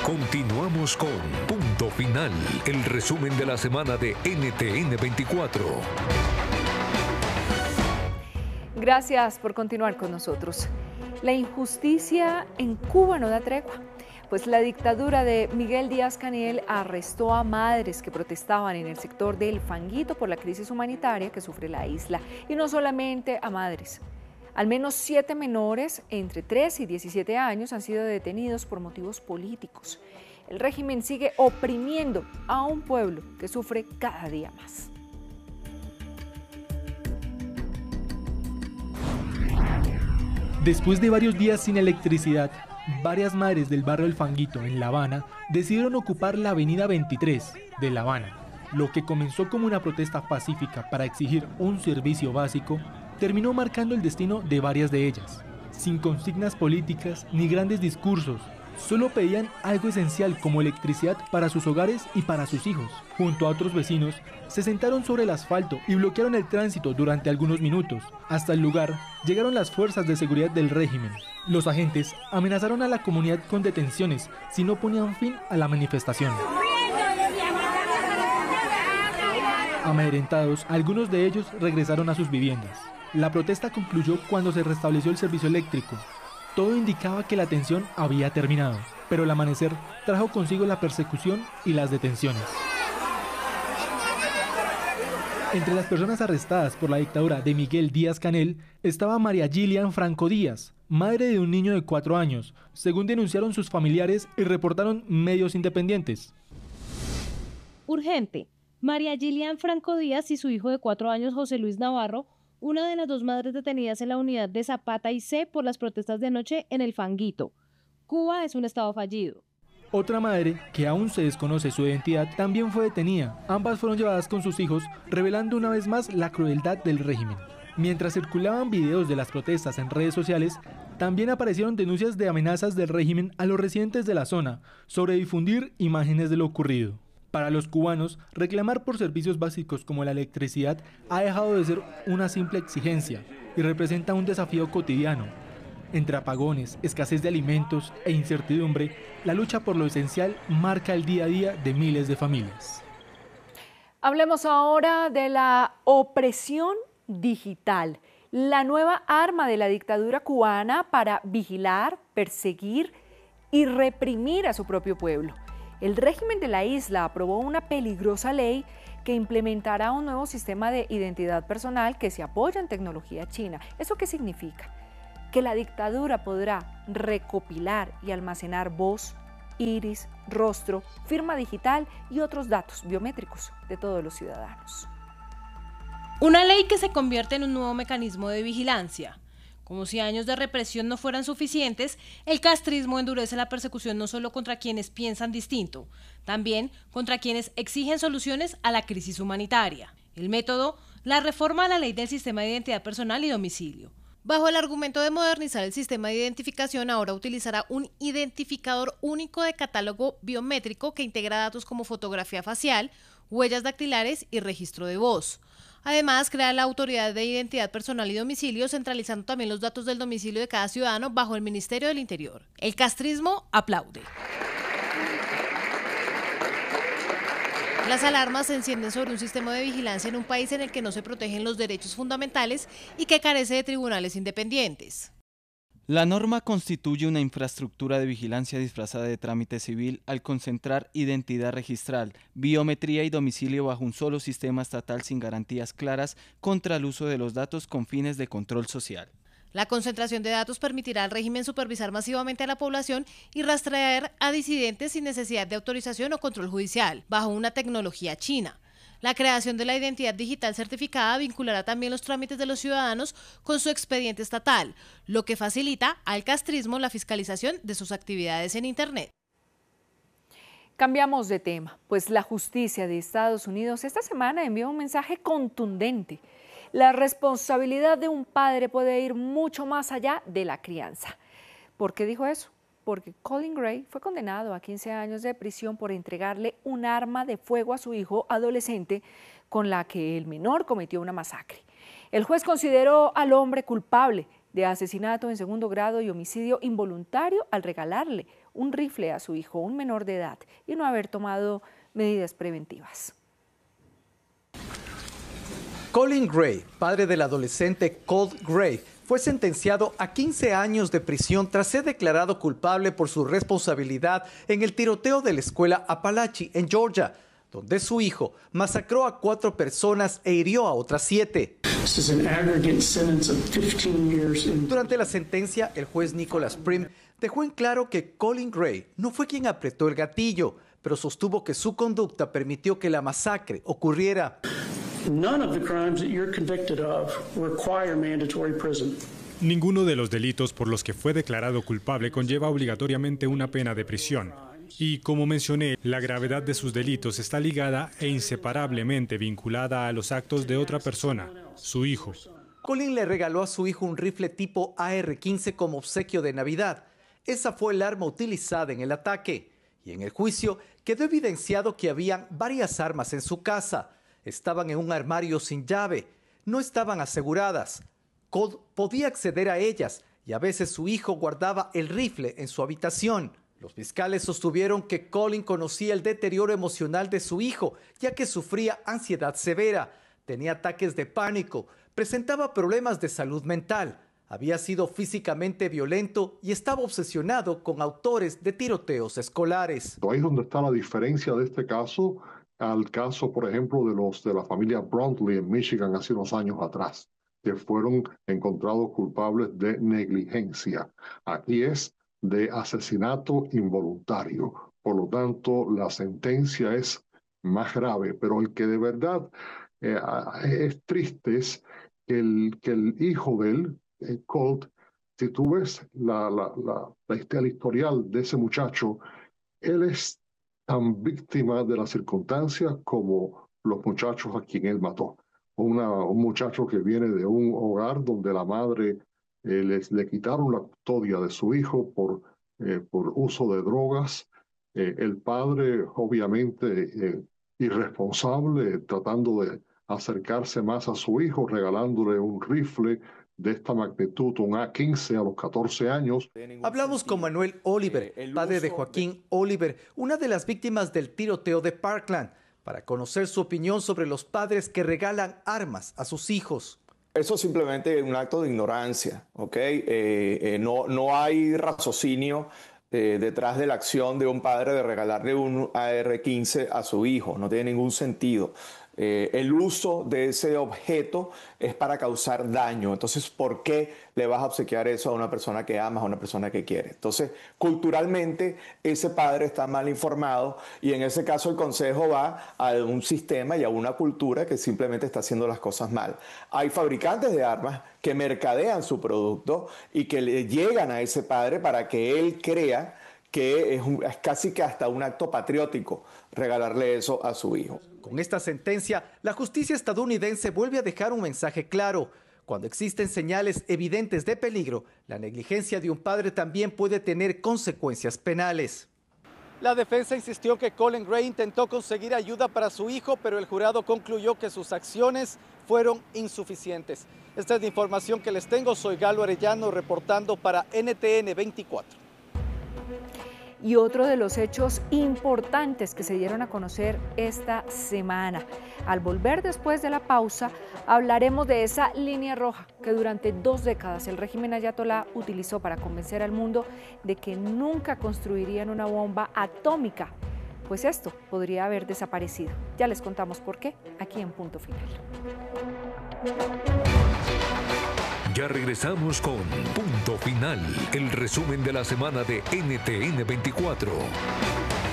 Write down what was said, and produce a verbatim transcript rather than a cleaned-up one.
Continuamos con Punto Final, el resumen de la semana de N T N veinticuatro. Gracias por continuar con nosotros. La injusticia en Cuba no da tregua, pues la dictadura de Miguel Díaz-Canel arrestó a madres que protestaban en el sector del Fanguito por la crisis humanitaria que sufre la isla. Y no solamente a madres. Al menos siete menores entre tres y diecisiete años han sido detenidos por motivos políticos. El régimen sigue oprimiendo a un pueblo que sufre cada día más. Después de varios días sin electricidad, varias madres del barrio El Fanguito, en La Habana, decidieron ocupar la avenida veintitrés de La Habana. Lo que comenzó como una protesta pacífica para exigir un servicio básico, terminó marcando el destino de varias de ellas. Sin consignas políticas ni grandes discursos, solo pedían algo esencial como electricidad para sus hogares y para sus hijos. Junto a otros vecinos, se sentaron sobre el asfalto y bloquearon el tránsito durante algunos minutos. Hasta el lugar llegaron las fuerzas de seguridad del régimen. Los agentes amenazaron a la comunidad con detenciones si no ponían fin a la manifestación. Amedrentados, algunos de ellos regresaron a sus viviendas. La protesta concluyó cuando se restableció el servicio eléctrico. Todo indicaba que la tensión había terminado, pero el amanecer trajo consigo la persecución y las detenciones. Entre las personas arrestadas por la dictadura de Miguel Díaz-Canel estaba María Gillian Franco Díaz, madre de un niño de cuatro años, según denunciaron sus familiares y reportaron medios independientes. Urgente. María Gillian Franco Díaz y su hijo de cuatro años, José Luis Navarro, una de las dos madres detenidas en la unidad de Zapata y C por las protestas de anoche en el Fanguito. Cuba es un estado fallido. Otra madre, que aún se desconoce su identidad, también fue detenida. Ambas fueron llevadas con sus hijos, revelando una vez más la crueldad del régimen. Mientras circulaban videos de las protestas en redes sociales, también aparecieron denuncias de amenazas del régimen a los residentes de la zona sobre difundir imágenes de lo ocurrido. Para los cubanos, reclamar por servicios básicos como la electricidad ha dejado de ser una simple exigencia y representa un desafío cotidiano. Entre apagones, escasez de alimentos e incertidumbre, la lucha por lo esencial marca el día a día de miles de familias. Hablemos ahora de la opresión digital, la nueva arma de la dictadura cubana para vigilar, perseguir y reprimir a su propio pueblo. El régimen de la isla aprobó una peligrosa ley que implementará un nuevo sistema de identidad personal que se apoya en tecnología china. ¿Eso qué significa? Que la dictadura podrá recopilar y almacenar voz, iris, rostro, firma digital y otros datos biométricos de todos los ciudadanos. Una ley que se convierte en un nuevo mecanismo de vigilancia. Como si años de represión no fueran suficientes, el castrismo endurece la persecución no solo contra quienes piensan distinto, también contra quienes exigen soluciones a la crisis humanitaria. El método, la reforma a la ley del sistema de identidad personal y domicilio. Bajo el argumento de modernizar el sistema de identificación, ahora utilizará un identificador único de catálogo biométrico que integra datos como fotografía facial, huellas dactilares y registro de voz. Además, crea la Autoridad de Identidad Personal y Domicilio, centralizando también los datos del domicilio de cada ciudadano bajo el Ministerio del Interior. El castrismo aplaude. Las alarmas se encienden sobre un sistema de vigilancia en un país en el que no se protegen los derechos fundamentales y que carece de tribunales independientes. La norma constituye una infraestructura de vigilancia disfrazada de trámite civil al concentrar identidad registral, biometría y domicilio bajo un solo sistema estatal sin garantías claras contra el uso de los datos con fines de control social. La concentración de datos permitirá al régimen supervisar masivamente a la población y rastrear a disidentes sin necesidad de autorización o control judicial, bajo una tecnología china. La creación de la identidad digital certificada vinculará también los trámites de los ciudadanos con su expediente estatal, lo que facilita al castrismo la fiscalización de sus actividades en Internet. Cambiamos de tema, pues la justicia de Estados Unidos esta semana envió un mensaje contundente. La responsabilidad de un padre puede ir mucho más allá de la crianza. ¿Por qué dijo eso? Porque Colin Gray fue condenado a quince años de prisión por entregarle un arma de fuego a su hijo adolescente con la que el menor cometió una masacre. El juez consideró al hombre culpable de asesinato en segundo grado y homicidio involuntario al regalarle un rifle a su hijo, un menor de edad, y no haber tomado medidas preventivas. Colin Gray, padre del adolescente Colt Gray, fue sentenciado a quince años de prisión tras ser declarado culpable por su responsabilidad en el tiroteo de la escuela Apalachee en Georgia, donde su hijo masacró a cuatro personas e hirió a otras siete. Durante la sentencia, el juez Nicholas Prim dejó en claro que Colin Gray no fue quien apretó el gatillo, pero sostuvo que su conducta permitió que la masacre ocurriera. Ninguno de los delitos por los que fue declarado culpable conlleva obligatoriamente una pena de prisión. Y como mencioné, la gravedad de sus delitos está ligada e inseparablemente vinculada a los actos de otra persona, su hijo. Colin le regaló a su hijo un rifle tipo A R quince como obsequio de Navidad. Esa fue el arma utilizada en el ataque. Y en el juicio quedó evidenciado que habían varias armas en su casa. Estaban en un armario sin llave, no estaban aseguradas. Colt podía acceder a ellas y a veces su hijo guardaba el rifle en su habitación. Los fiscales sostuvieron que Colin conocía el deterioro emocional de su hijo, ya que sufría ansiedad severa, tenía ataques de pánico, presentaba problemas de salud mental, había sido físicamente violento y estaba obsesionado con autores de tiroteos escolares. Ahí es donde está la diferencia de este caso al caso, por ejemplo, de los de la familia Bruntley en Michigan hace unos años atrás, que fueron encontrados culpables de negligencia. Aquí es de asesinato involuntario. Por lo tanto, la sentencia es más grave, pero el que de verdad eh, es triste es que el, que el hijo de él, eh, Colt, si tú ves la, la, la, la, el historial de ese muchacho, él es tan víctima de las circunstancias como los muchachos a quien él mató. Una, un muchacho que viene de un hogar donde la madre eh, les, le quitaron la custodia de su hijo por, eh, por uso de drogas. Eh, el padre, obviamente, eh, irresponsable, tratando de acercarse más a su hijo, regalándole un rifle de esta magnitud, un A quince a los catorce años. Hablamos con Manuel Oliver, padre de Joaquín Oliver, una de las víctimas del tiroteo de Parkland, para conocer su opinión sobre los padres que regalan armas a sus hijos. Eso es simplemente un acto de ignorancia, ¿ok? Eh, eh, no, no hay raciocinio eh, detrás de la acción de un padre de regalarle un A R quince a su hijo, no tiene ningún sentido. Eh, el uso de ese objeto es para causar daño. Entonces, ¿por qué le vas a obsequiar eso a una persona que amas, a una persona que quiere? Entonces, culturalmente, ese padre está mal informado y en ese caso el consejo va a un sistema y a una cultura que simplemente está haciendo las cosas mal. Hay fabricantes de armas que mercadean su producto y que le llegan a ese padre para que él crea que es, un, es casi que hasta un acto patriótico regalarle eso a su hijo. Con esta sentencia, la justicia estadounidense vuelve a dejar un mensaje claro. Cuando existen señales evidentes de peligro, la negligencia de un padre también puede tener consecuencias penales. La defensa insistió que Colin Gray intentó conseguir ayuda para su hijo, pero el jurado concluyó que sus acciones fueron insuficientes. Esta es la información que les tengo. Soy Galo Arellano reportando para N T N veinticuatro. Y otro de los hechos importantes que se dieron a conocer esta semana. Al volver después de la pausa, hablaremos de esa línea roja que durante dos décadas el régimen ayatolá utilizó para convencer al mundo de que nunca construirían una bomba atómica. Pues esto podría haber desaparecido. Ya les contamos por qué, aquí en Punto Final. Ya regresamos con Punto Final, el resumen de la semana de N T N veinticuatro.